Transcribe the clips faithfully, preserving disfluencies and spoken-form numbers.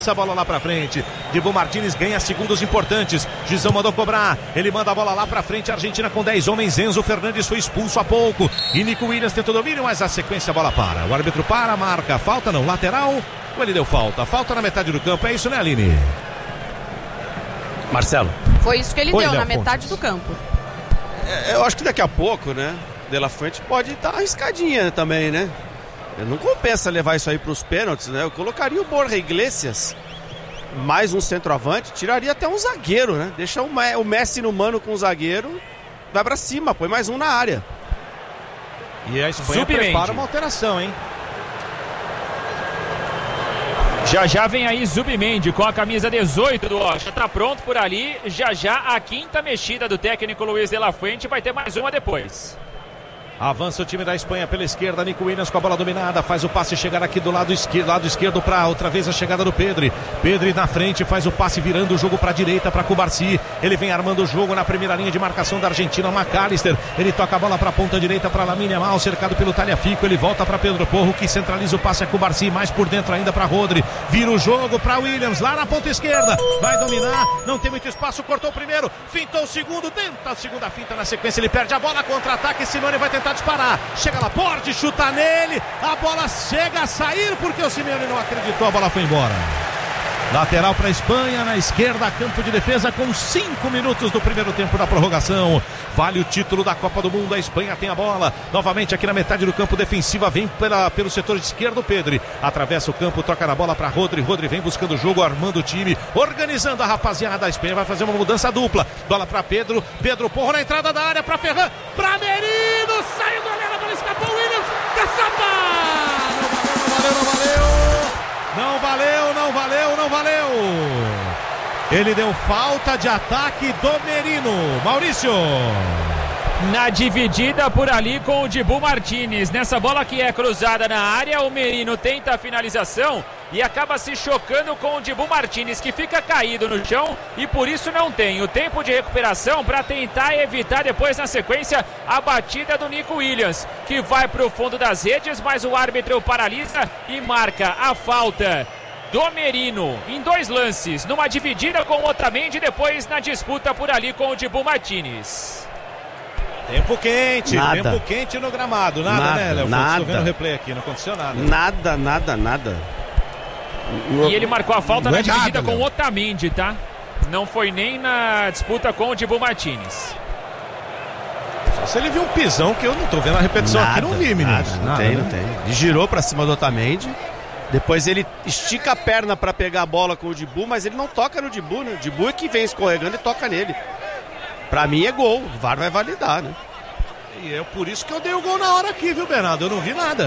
Essa bola lá pra frente, Dibu Martínez ganha segundos importantes. Gizão mandou cobrar, ele manda a bola lá pra frente. A Argentina com dez homens, Enzo Fernandes foi expulso há pouco e Nico Williams tentou domínio, mas a sequência a bola para. O árbitro para, marca, falta não, lateral, ou ele deu falta? Falta na metade do campo, é isso, né, Aline? Marcelo. Foi isso que ele Oi, deu, Léo na Fontes. metade do campo. É, eu acho que daqui a pouco, né, De La Fuente pode dar uma arriscadinha também, né? Não compensa levar isso aí para os pênaltis, né? Eu colocaria o Borja Iglesias, mais um centroavante, tiraria até um zagueiro, né? Deixa o Messi no mano com o zagueiro, vai para cima, põe mais um na área. E a Espanha prepara uma alteração, hein? Já já vem aí Zubimendi com a camisa dezoito do Rocha. Tá pronto por ali. Já já a quinta mexida do técnico Luiz de la Fuente. Vai ter mais uma depois. Avança o time da Espanha pela esquerda, Nico Williams com a bola dominada, faz o passe chegar aqui do lado esquerdo, lado esquerdo para outra vez a chegada do Pedri. Pedri na frente, faz o passe virando o jogo para a direita para Cubarsí. Ele vem armando o jogo na primeira linha de marcação da Argentina, McAllister. Ele toca a bola para a ponta direita para Lamine Yamal, cercado pelo Tagliafico. Ele volta para Pedro Porro, que centraliza o passe a Cubarsí, mais por dentro ainda para Rodri. Vira o jogo para Williams, lá na ponta esquerda. Vai dominar, não tem muito espaço, cortou o primeiro, fintou o segundo, tenta a segunda finta na sequência, ele perde a bola, contra-ataque, Simone vai tentar disparar, chega Laporte, chuta nele, a bola chega a sair porque o Simeone não acreditou, a bola foi embora. Lateral para a Espanha, na esquerda, campo de defesa com cinco minutos do primeiro tempo da prorrogação. Vale o título da Copa do Mundo, a Espanha tem a bola. Novamente aqui na metade do campo defensiva, vem pela, pelo setor esquerdo, Pedri. Atravessa o campo, troca na bola para Rodri. Rodri vem buscando o jogo, armando o time, organizando a rapaziada. A Espanha vai fazer uma mudança dupla. Bola para Pedro, Pedro Porro na entrada da área para Ferran, para Merino, saiu do goleiro, a bola escapou, Williams, caçapa! Não valeu, não valeu. Não valeu, não valeu, não valeu. Ele deu falta de ataque do Merino. Maurício. Na dividida por ali com o Dibu Martínez. Nessa bola que é cruzada na área, o Merino tenta a finalização e acaba se chocando com o Dibu Martínez, que fica caído no chão e por isso não tem o tempo de recuperação para tentar evitar depois na sequência a batida do Nico Williams, que vai para o fundo das redes, mas o árbitro paralisa e marca a falta do Merino em dois lances, numa dividida com o Otamendi e depois na disputa por ali com o Dibu Martínez. Tempo quente, nada. tempo quente no gramado, nada, nada né, Léo? Nada. Estou vendo o replay aqui, não aconteceu nada. Nada, nada, nada. E ele marcou a falta não na é dividida nada, com não. o Otamendi, tá? Não foi nem na disputa com o Dibu Martínez. Só se ele viu um pisão que eu não tô vendo a repetição Nada, aqui, não vi, meninos. Nada, não Nada, tem, né? não tem. Ele girou pra cima do Otamendi. Depois ele estica a perna pra pegar a bola com o Dibu, mas ele não toca no Dibu, né? O Dibu é que vem escorregando e toca nele. Pra mim é gol, o V A R vai validar, né? E é por isso que eu dei o gol na hora aqui, viu, Bernardo? Eu não vi nada.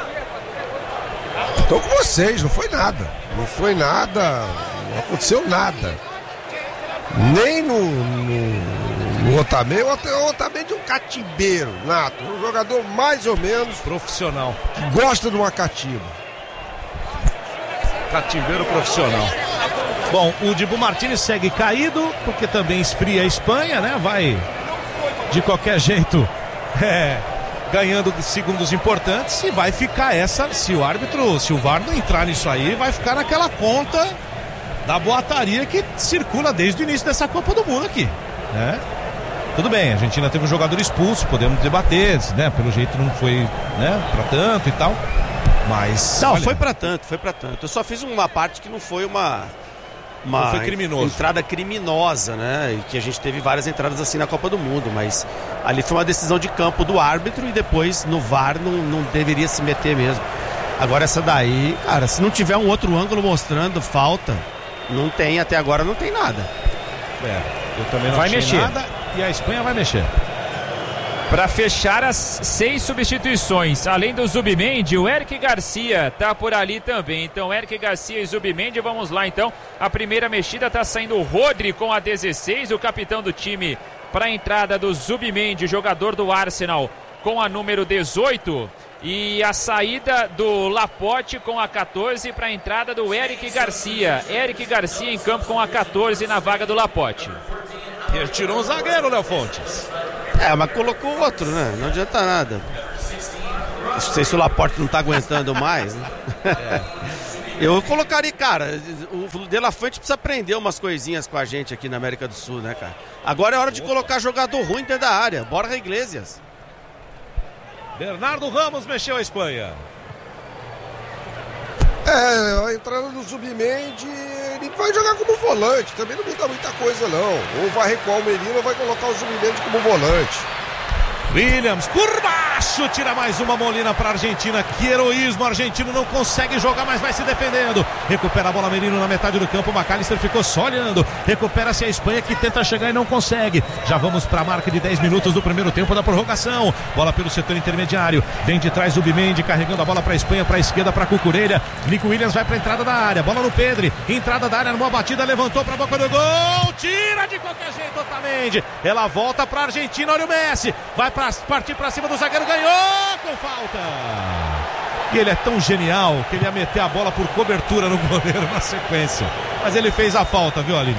Tô com vocês, não foi nada. Não foi nada, não aconteceu nada. Nem no, no, no Otamendi. O Otamendi é um catimbeiro, nato. Um jogador mais ou menos Profissional. que gosta de uma catimba. Cativeiro profissional. Bom, o Dibu Martínez segue caído, porque também esfria a Espanha, né? Vai, de qualquer jeito, é, ganhando segundos importantes e vai ficar essa, se o árbitro, se o V A R não entrar nisso aí, vai ficar naquela conta da boataria que circula desde o início dessa Copa do Mundo aqui, né? Tudo bem, a Argentina teve um jogador expulso, podemos debater, né? Pelo jeito não foi, né, pra tanto e tal, mas... Não, olha, foi pra tanto, foi pra tanto. Eu só fiz uma parte que não foi uma... Uma Não foi criminoso. entrada criminosa, né? E que a gente teve várias entradas assim na Copa do Mundo, mas ali foi uma decisão de campo do árbitro e depois no V A R não, não deveria se meter mesmo. Agora essa daí, cara, se não tiver um outro ângulo mostrando falta, não tem, até agora não tem nada. É, eu também não Vai achei mexer. nada e a Espanha vai mexer. Para fechar as seis substituições, além do Zubimendi, o Eric Garcia tá por ali também. Então, Eric Garcia e Zubimendi, vamos lá então. A primeira mexida tá saindo o Rodri com a dezesseis, o capitão do time, para a entrada do Zubimendi, jogador do Arsenal, com a número dezoito. E a saída do Laporte com a catorze para a entrada do Eric Garcia. Eric Garcia em campo com a catorze na vaga do Laporte. Ele tirou um zagueiro, Léo Fontes. É, mas colocou outro, né? Não adianta nada. Não sei se o Laporte não tá aguentando mais, né? É. Eu colocaria, cara, o De La Fuente precisa aprender umas coisinhas com a gente aqui na América do Sul, né, cara? Agora é hora de colocar jogador ruim dentro da área. Borja Iglesias. Bernardo Ramos mexeu a Espanha. É, a entrada do Zubimendi, ele vai jogar como volante, também não muda muita coisa não. Ou vai recuar o Merino ou vai colocar o Zubimendi como volante. Williams por baixo, tira mais uma Molina para a Argentina. Que heroísmo, o argentino não consegue jogar, mas vai se defendendo. Recupera a bola Merino na metade do campo, o McAllister ficou só olhando. Recupera-se a Espanha que tenta chegar e não consegue. Já vamos para a marca de dez minutos do primeiro tempo da prorrogação. Bola pelo setor intermediário, vem de trás o Bimendi, carregando a bola para a Espanha, para a esquerda, para Cucurella. Nico Williams vai para a entrada da área, bola no Pedri, entrada da área, numa batida, levantou para a boca do gol, tira de qualquer jeito Otamendi. Ela volta para a Argentina, olha o Messi, vai para partir para cima do zagueiro, ganhou com falta. E ele é tão genial que ele ia meter a bola por cobertura no goleiro na sequência. Mas ele fez a falta, viu, Aline?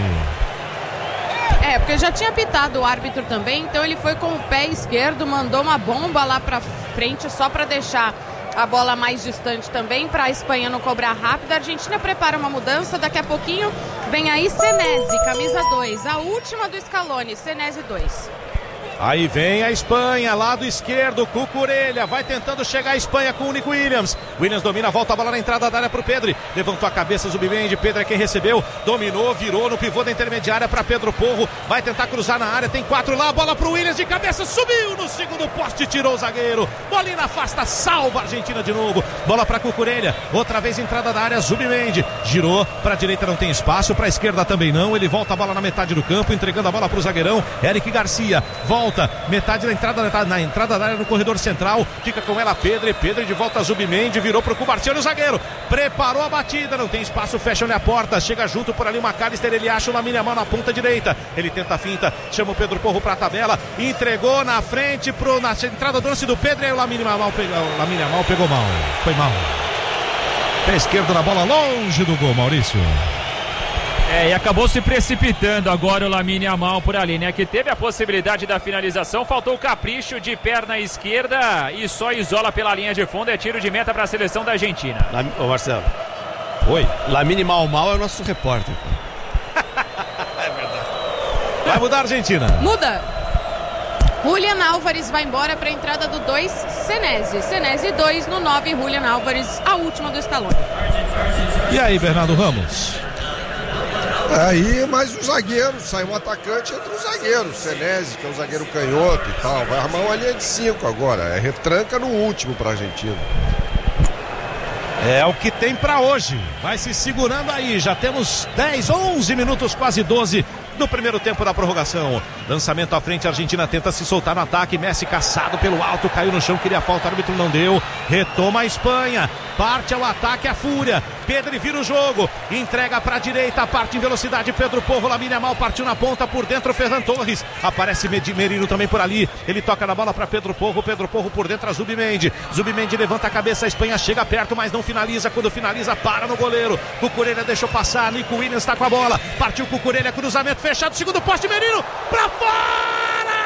É, porque já tinha pitado o árbitro também, então ele foi com o pé esquerdo, mandou uma bomba lá pra frente só para deixar a bola mais distante também, para a Espanha não cobrar rápido. A Argentina prepara uma mudança, daqui a pouquinho vem aí Senesi, camisa dois, a última do Scaloni, Senesi dois. Aí vem a Espanha, lado esquerdo, Cucurella, vai tentando chegar a Espanha com o Nico Williams. Williams domina, volta a bola na entrada da área pro Pedri. Levantou a cabeça, Zubimendi, Pedro é quem recebeu, dominou, virou no pivô da intermediária para Pedro Porro. Vai tentar cruzar na área, tem quatro lá, bola pro Williams de cabeça, subiu no segundo poste, tirou o zagueiro. Molina afasta, salva a Argentina de novo. Bola para Cucurella, outra vez entrada da área, Zubimendi. Girou, para a direita não tem espaço, para a esquerda também não. Ele volta a bola na metade do campo, entregando a bola pro zagueirão, Eric Garcia. Volta Volta, metade da entrada, na entrada da área no corredor central, fica com ela Pedro, Pedro de volta a Zubimendi, virou pro Cubarci, olha o zagueiro, preparou a batida, não tem espaço, fecha-lhe a porta, chega junto por ali o McAllister, ele acha o Lamine Yamal na ponta direita, ele tenta a finta, chama o Pedro Porro pra tabela, entregou na frente, pro, na entrada do lance do Pedro, e aí o Lamine Yamal pegou, o Lamine Yamal pegou mal, foi mal. Pé esquerdo na bola, longe do gol, Maurício. É, e acabou se precipitando agora o Lamine Yamal por ali, né? Que teve a possibilidade da finalização, faltou o capricho de perna esquerda e só isola pela linha de fundo, é tiro de meta para a seleção da Argentina. Lam... Ô Marcelo. Oi. Lamine Mal Mal é o nosso repórter. É verdade. Vai mudar a Argentina. Muda. Julian Álvares vai embora para a entrada do dois, Senesi. Senesi dois no nove, Julian Álvares, a última do Scaloni. E aí, Bernardo Ramos? Aí, mais um zagueiro, sai um atacante entre os zagueiros, Senesi, que é o zagueiro canhoto e tal, vai armar uma linha de cinco agora, é retranca no último para a Argentina. É o que tem para hoje, vai se segurando aí, já temos dez, onze minutos, quase doze no primeiro tempo da prorrogação. Lançamento à frente, a Argentina tenta se soltar no ataque, Messi caçado pelo alto, caiu no chão, queria falta, o árbitro não deu, retoma a Espanha, parte ao ataque a fúria, Pedro vira o jogo, entrega para a direita, parte em velocidade, Pedro Porro, Lamine Yamal partiu na ponta, por dentro Ferran Torres, aparece Merino também por ali, ele toca na bola para Pedro Porro, Pedro Porro por dentro a Zubimendi, Zubimendi levanta a cabeça, a Espanha chega perto, mas não finaliza, quando finaliza para no goleiro, Cucurella deixou passar, Nico Williams está com a bola, partiu Cucurella, cruzamento fechado, segundo poste, Merino para fora!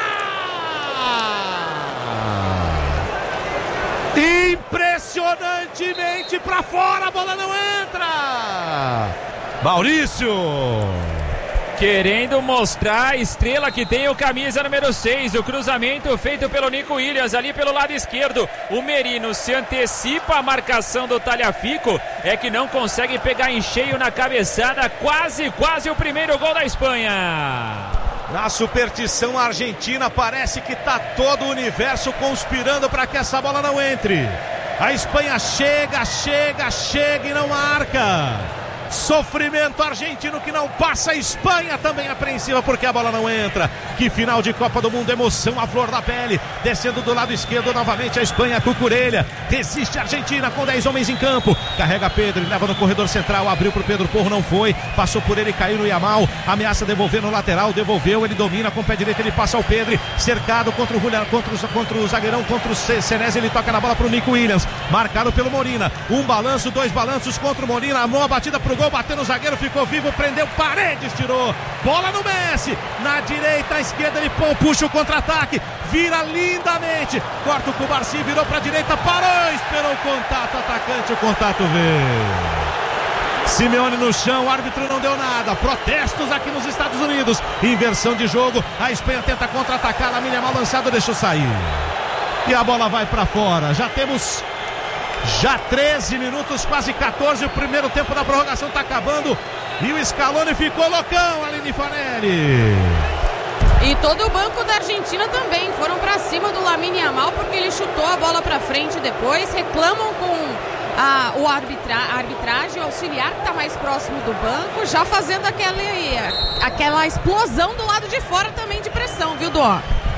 Impressionantemente para fora, a bola não entra. Maurício querendo mostrar a estrela que tem o camisa número seis, o cruzamento feito pelo Nico Williams ali pelo lado esquerdo, o Merino se antecipa a marcação do Tagliafico, é que não consegue pegar em cheio na cabeçada, quase, quase o primeiro gol da Espanha. Na superstição argentina parece que está todo o universo conspirando para que essa bola não entre. A Espanha chega, chega, chega e não marca. Sofrimento argentino que não passa, a Espanha também apreensiva porque a bola não entra. Que final de Copa do Mundo, emoção à flor da pele. Descendo do lado esquerdo novamente a Espanha, Cucurella. Resiste a Argentina com dez homens em campo. Carrega Pedro, leva no corredor central, abriu pro Pedro Porro, não foi. Passou por ele, caiu no Yamal. Ameaça devolver no lateral, devolveu, ele domina com o pé direito, ele passa ao Pedro. Cercado contra o, Julian, contra o, contra o zagueirão, contra o Senesi, ele toca na bola pro Nico Williams. Marcado pelo Molina. Um balanço, dois balanços contra o Molina. Amou a batida pro gol, bateu no zagueiro, ficou vivo, prendeu Paredes, tirou, bola no Messi, na direita, à esquerda ele puxa o contra-ataque, vira lindamente, corta o Cubarci, virou pra direita, parou, esperou o contato, atacante, o contato veio. Simeone no chão, o árbitro não deu nada. Protestos aqui nos Estados Unidos. Inversão de jogo. A Espanha tenta contra-atacar. Lamine Yamal lançado, deixou sair. E a bola vai para fora. Já temos já treze minutos, quase quatorze. O primeiro tempo da prorrogação está acabando. E o Scaloni ficou loucão, Aline Fanelli. E todo o banco da Argentina também foram para cima do Lamine Yamal porque ele chutou a bola para frente depois. Reclamam com a, o arbitra, a arbitragem, o auxiliar que está mais próximo do banco, já fazendo aquela, aquela explosão do lado de fora também de pressão, viu, Dó?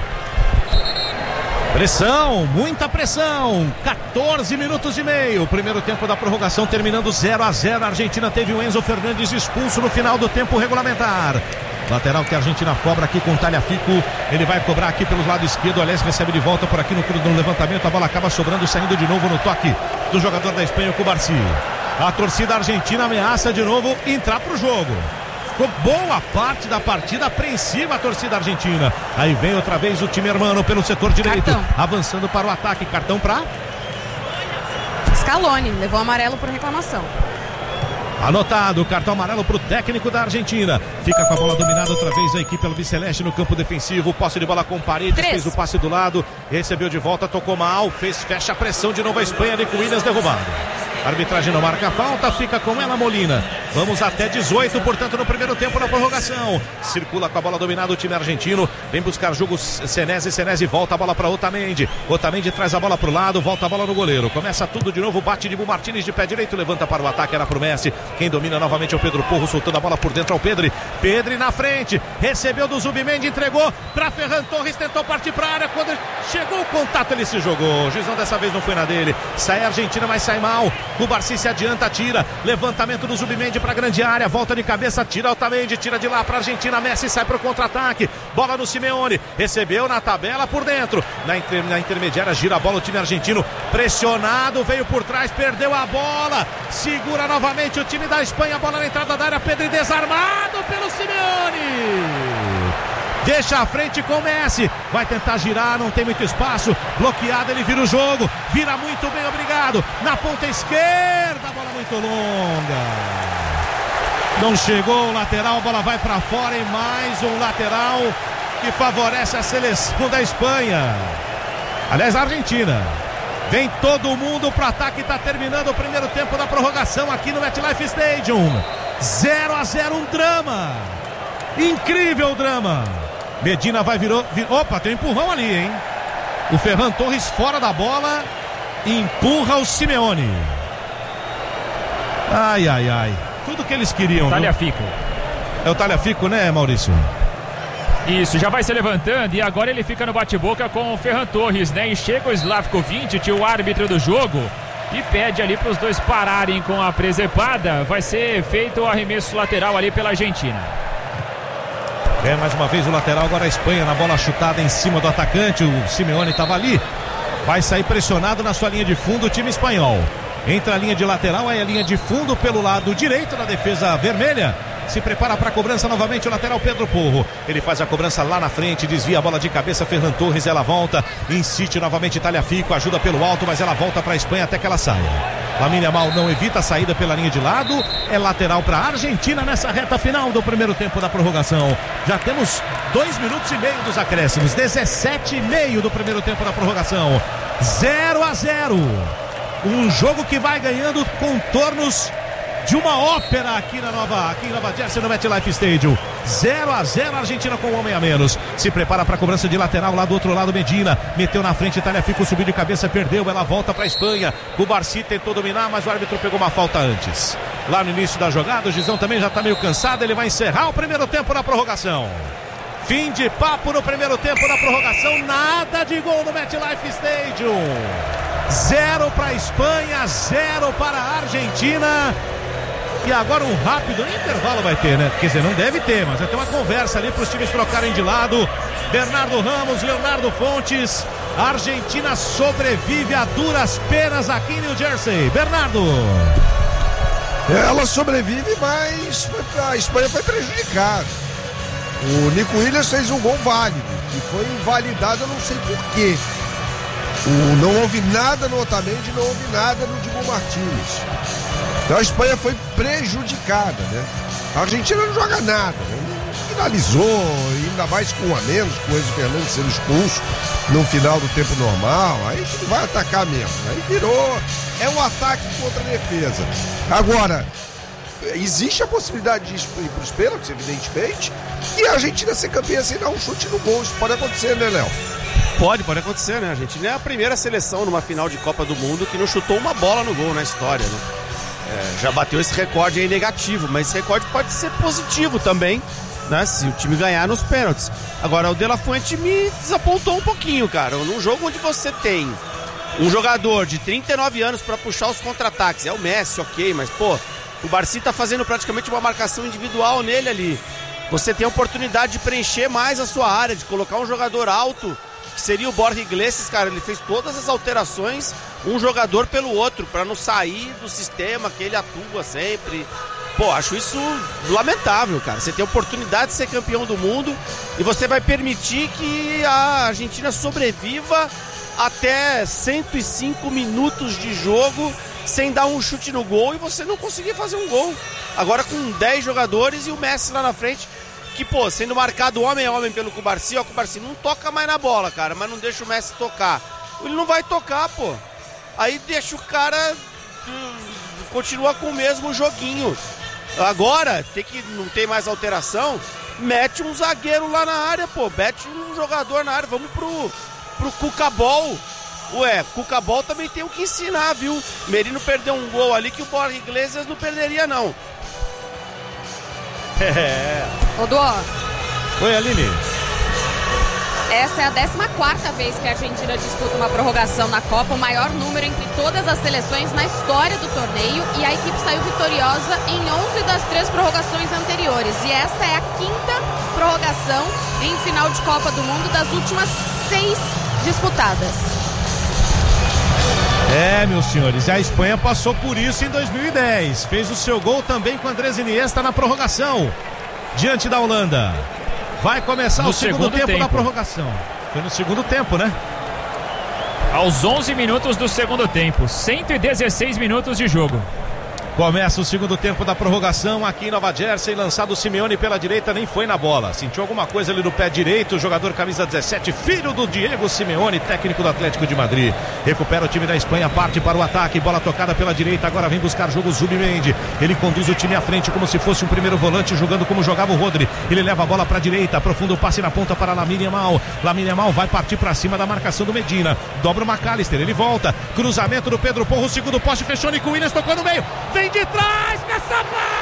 Pressão, muita pressão. quatorze minutos e meio. Primeiro tempo da prorrogação terminando zero a zero. A Argentina teve o Enzo Fernandes expulso no final do tempo regulamentar. Lateral que a Argentina cobra aqui com o Tagliafico. Ele vai cobrar aqui pelo lado esquerdo. Aliás, recebe de volta por aqui no, no levantamento. A bola acaba sobrando, saindo de novo no toque do jogador da Espanha, o Cubarsí. A torcida argentina ameaça de novo entrar pro jogo. Ficou boa parte da partida apreensiva a torcida argentina. Aí vem outra vez o time hermano pelo setor direito. Cartão. Avançando para o ataque. Cartão para Scaloni. Levou amarelo por reclamação. Anotado, cartão amarelo para o técnico da Argentina. Fica com a bola dominada outra vez a equipe albiceleste no campo defensivo. Posse de bola com Paredes, Três. fez o passe do lado, recebeu de volta, tocou mal, fez, fecha a pressão de novo a Espanha. Nico Williams derrubado. A arbitragem não marca a falta, fica com ela Molina. Vamos até dezoito, portanto, no primeiro tempo na prorrogação. Circula com a bola dominada o time argentino. Vem buscar jogo Senesi, Senesi volta a bola para Otamendi. Otamendi traz a bola para o lado, volta a bola no goleiro. Começa tudo de novo, bate de Dibu Martínez de pé direito, levanta para o ataque, era pro Messi. Quem domina novamente é o Pedro Porro, soltando a bola por dentro ao Pedri. Pedri na frente, recebeu do Zubimendi, entregou para Ferran Torres, tentou partir para a área. Quando chegou o contato, ele se jogou. O Gizão dessa vez não foi na dele. Sai a Argentina, mas sai mal. O Barci se adianta, tira. Levantamento do Zubimendi para a grande área. Volta de cabeça, tira Otamendi, tira de lá para a Argentina. Messi sai para o contra-ataque. Bola no Simeone. Recebeu na tabela por dentro. Na, inter, na intermediária, gira a bola o time argentino. Pressionado, veio por trás, perdeu a bola. Segura novamente o time da Espanha. Bola na entrada da área. Pedri desarmado pelo Simeone. Deixa a frente com o Messi. Vai tentar girar, não tem muito espaço. Bloqueado, ele vira o jogo. Vira muito bem, obrigado. Na ponta esquerda, bola muito longa. Não chegou o lateral, a bola vai para fora e mais um lateral que favorece a seleção da Espanha. Aliás, a Argentina. Vem todo mundo pro ataque, tá terminando o primeiro tempo da prorrogação aqui no MetLife Stadium. zero a zero, um drama. Incrível drama. Medina vai virou, vir, opa, tem um empurrão ali, hein? O Ferran Torres fora da bola, empurra o Simeone. Ai, ai, ai. Tudo que eles queriam. Tagliafico. É o Tagliafico, né, Maurício? Isso, já vai se levantando e agora ele fica no bate-boca com o Ferran Torres, né? E chega o Slavko Vincic, o árbitro do jogo, e pede ali para os dois pararem com a presepada. Vai ser feito o arremesso lateral ali pela Argentina. É, mais uma vez o lateral, agora a Espanha na bola chutada em cima do atacante. O Simeone estava ali. Vai sair pressionado na sua linha de fundo o time espanhol. Entra a linha de lateral, aí a linha de fundo pelo lado direito da defesa vermelha. Se prepara para a cobrança novamente o lateral Pedro Porro. Ele faz a cobrança lá na frente, desvia a bola de cabeça, Ferran Torres, ela volta, insiste novamente Tagliafico, ajuda pelo alto, mas ela volta para a Espanha até que ela saia. Lamine Yamal não evita a saída pela linha de lado, é lateral para a Argentina nessa reta final do primeiro tempo da prorrogação. Já temos dois minutos e meio dos acréscimos, dezessete e meio do primeiro tempo da prorrogação. zero a zero. Um jogo que vai ganhando contornos de uma ópera aqui na Nova, aqui em Nova Jersey, no MetLife Stadium. zero a zero, Argentina com um homem a menos. Se prepara para a cobrança de lateral lá do outro lado. Medina meteu na frente, Tagliafico subiu de cabeça, perdeu, ela volta para a Espanha. O Barci tentou dominar, mas o árbitro pegou uma falta antes. Lá no início da jogada, o Gizão também já está meio cansado. Ele vai encerrar o primeiro tempo da prorrogação. Fim de papo no primeiro tempo da prorrogação. Nada de gol no MetLife Stadium. Zero para a Espanha, zero para a Argentina. E agora um rápido intervalo vai ter, né? Quer dizer, não deve ter, mas vai ter uma conversa ali para os times trocarem de lado. Bernardo Ramos, Leonardo Fontes. A Argentina sobrevive a duras penas aqui em New Jersey. Bernardo. Ela sobrevive, mas a Espanha foi prejudicada. O Nico Williams fez um gol válido, que foi invalidado, eu não sei porquê. O, não houve nada no Otamendi, não houve nada no Dibu Martínez. Então a Espanha foi prejudicada, né? A Argentina não joga nada, né? Finalizou, ainda mais com um a menos, com o Enzo Fernandes sendo expulso no final do tempo normal, aí que vai atacar mesmo. Aí virou, é um ataque contra a defesa. Agora, existe a possibilidade de ir para os pênaltis, evidentemente, e a Argentina ser campeã sem dar um chute no gol. Isso pode acontecer, né, Léo? Pode, pode acontecer, né? A Argentina é a primeira seleção numa final de Copa do Mundo que não chutou uma bola no gol na história, né? É, já bateu esse recorde aí negativo, mas esse recorde pode ser positivo também, né, se o time ganhar nos pênaltis. Agora, o De La Fuente me desapontou um pouquinho, cara. Num jogo onde você tem um jogador de trinta e nove anos para puxar os contra-ataques, é o Messi, ok, mas, pô, o Barcy tá fazendo praticamente uma marcação individual nele ali. Você tem a oportunidade de preencher mais a sua área, de colocar um jogador alto, que seria o Borja Iglesias, cara. Ele fez todas as alterações, um jogador pelo outro, para não sair do sistema que ele atua sempre. Pô, acho isso lamentável, cara. Você tem a oportunidade de ser campeão do mundo e você vai permitir que a Argentina sobreviva até cento e cinco minutos de jogo sem dar um chute no gol e você não conseguir fazer um gol. Agora com dez jogadores e o Messi lá na frente, que, pô, sendo marcado homem a homem pelo Cubarsi, ó, o Cubarsi não toca mais na bola, cara, mas não deixa o Messi tocar. Ele não vai tocar, pô. Aí deixa o cara uh, continua com o mesmo joguinho. Agora, tem que não tem mais alteração, mete um zagueiro lá na área, pô, mete um jogador na área, vamos pro, pro Cucabol. Ué, Cucabol também tem o que ensinar, viu? Merino perdeu um gol ali que o Borja Iglesias não perderia, não. É. Ô, Duó. Oi, Aline. Essa é a décima quarta vez que a Argentina disputa uma prorrogação na Copa, o maior número entre todas as seleções na história do torneio, e a equipe saiu vitoriosa em onze das três prorrogações anteriores. E esta é a quinta prorrogação em final de Copa do Mundo das últimas seis disputadas. É, meus senhores, a Espanha passou por isso em dois mil e dez. Fez o seu gol também com Andrés Iniesta na prorrogação, diante da Holanda. Vai começar no o segundo, segundo tempo, tempo da prorrogação. Foi no segundo tempo, né? Aos onze minutos do segundo tempo, cento e dezesseis minutos de jogo. Começa o segundo tempo da prorrogação aqui em Nova Jersey, lançado o Simeone pela direita, nem foi na bola. Sentiu alguma coisa ali no pé direito, o jogador camisa dezessete, filho do Diego Simeone, técnico do Atlético de Madrid. Recupera o time da Espanha, parte para o ataque, bola tocada pela direita, agora vem buscar jogo Zubimendi. Ele conduz o time à frente como se fosse um primeiro volante, jogando como jogava o Rodri. Ele leva a bola para a direita, aprofunda o passe na ponta para Lamine Yamal. Lamine Yamal vai partir para cima da marcação do Medina. Dobra o McAllister, ele volta. Cruzamento do Pedro Porro, segundo poste, fechou, Nico Williams tocou no meio. Vem de trás, Caçapa!